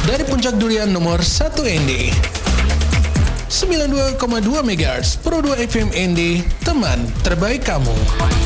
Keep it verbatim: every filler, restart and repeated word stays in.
Dari Puncak Durian nomor satu N D sembilan puluh dua koma dua megahertz Pro dua F M N D, teman terbaik kamu.